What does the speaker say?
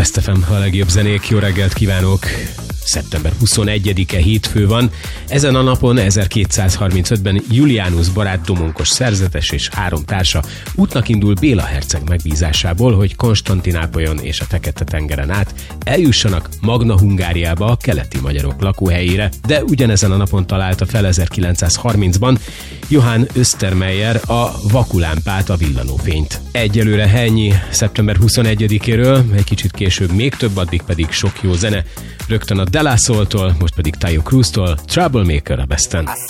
Best FM, a legjobb zenék, jó reggelt kívánok! Szeptember 21-e hétfő van. Ezen a napon 1235-ben Julianus barát domonkos szerzetes és 3 társa útnak indul Béla herceg megbízásából, hogy Konstantinápolyon és a Fekete-tengeren át eljussanak Magna Hungáriába, a keleti magyarok lakóhelyére, de ugyanezen a napon találta fel 1930-ban Johann Östermeyer a vakulámpát, a villanófényt. Egyelőre ennyi szeptember 21-éről, egy kicsit később még több, addig pedig sok jó zene. Rögtön a De La Soul-tól, most pedig Taio Cruz-tól, Troublemaker a Besten.